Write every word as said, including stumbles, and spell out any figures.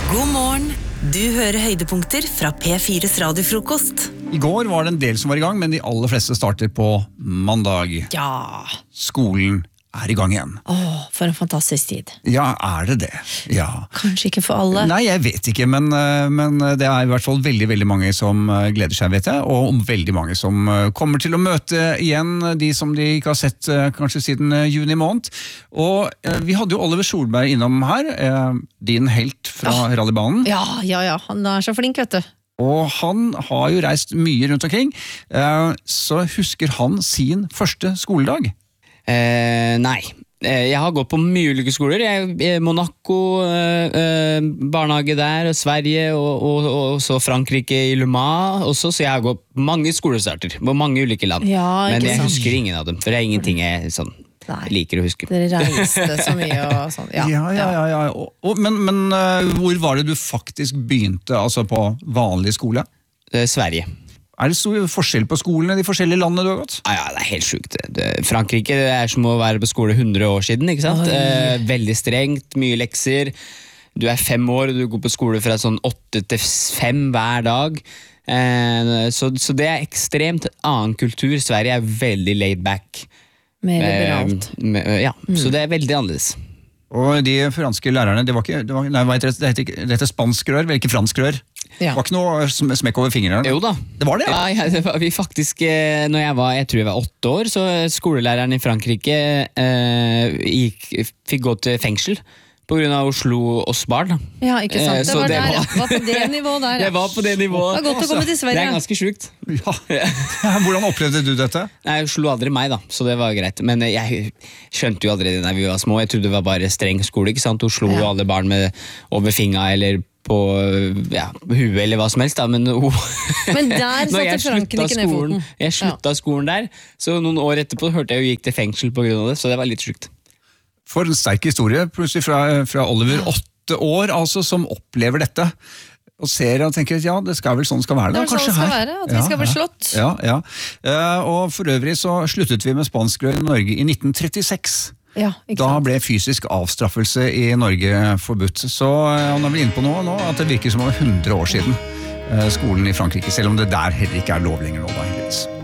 God morgen, du hører høydepunkter fra P fire's radiofrokost. I går var det en del som var i gang, men de aller fleste starter på mandag. Ja. Skolen er i gang igjen. Åh, for en fantastisk tid. Ja, er det det? Ja. Kanskje ikke for alle. Nei, jeg vet ikke, men, men det er i hvert fall veldig, veldig mange som gleder seg, vet jeg, og veldig mange som kommer til å møte igjen de som de ikke har sett kanskje siden juni måned. Og vi hadde jo Oliver Solberg innom her, din helt fra Ja. rallybanen. Ja, ja, ja. Han er så flink, vet du. Og han har jo reist mye rundt omkring, så husker han sin første skoledag. Eh, nei, eh, jeg har gått på mye ulike skoler. Jeg, eh, Monaco, eh, eh, barnehage der, og Sverige, og, og, og så Frankrike i Le Mans også, så jeg har gått på mange skolestarter, på mange ulike land. Ja, ikke Men jeg sant. husker ingen av dem, for det er ingenting jeg sånn, Nei. liker å huske. Dere reiste så mye og sånn. Ja, Ja, ja, ja, ja. Og, og, men men uh, hvor var det du faktisk begynte, altså på vanlig skole? Eh, Sverige. Er det stor forskjell på skolene i de forskjellige landene du har gått? Ah, ja, det er helt sjukt. Det- Frankrike det er som å være på skole hundre år siden, ikke sant? Oi. Eh, veldig strengt, mye lekser. Du er fem år, du går på skole fra sånn åtte til fem hver dag. Eh, så, så det er ekstremt annen kultur. Sverige er veldig laid back. Mer liberalt. Eh, med- ja, så det er veldig annerledes. Og de franske lærerne, det var ikke, det, var, nei, hva heter det, det heter ikke, det heter spanskrør, vel ikke franskrør? Ja. Det var ikke noe sm- smekk over fingrene? Jo da. Det var det, ja. Ja, ja, det var, vi faktisk, eh, når jeg var, jeg tror jeg var åtte år, så skolelæreren i Frankrike eh, gikk, fikk gå til fengsel på grunn av Oslo og Spar. Da. Ja, ikke sant. Eh, Det så var, det der, ja. var- var på det nivået der, Det ja. var på det nivået. Det var godt å komme til Det Sverige. er ganske sjukt. Ja. Hvordan opplevde du dette? Nei, hun slo aldri meg da, så det var greit. Men jeg skjønte jo allerede da vi var små. Jeg trodde det var bare streng skole, ikke sant? Hun slo jo Ja. alle barn med over fingra eller på ja, huet eller hva som helst da, men hun... Men der Når satte jeg slutta Frankrike ned skolen, foten. jeg slutta skolen der, så noen år etterpå hørte jeg jo gikk til fengsel på grunn av det, så det var litt sjukt. For en sterk historie, plutselig fra, fra Oliver, åtte år altså, som opplever dette. Og ser og tenker, ja, det skal vel sånn skal være Det det, er sånn kanskje det skal her. være, at vi skal bli slått. Ja, ja. Eh, og for øvrig så sluttet vi med spanskrør i Norge i nitten trettiseks. Ja, ikke Da sant. ble fysisk avstraffelse i Norge forbudt. Så eh, han er vel inne på noe nå, at det virker som over hundre år siden eh, skolen i Frankrike, selv om det der heller ikke er lov lenger nå da, heldigvis.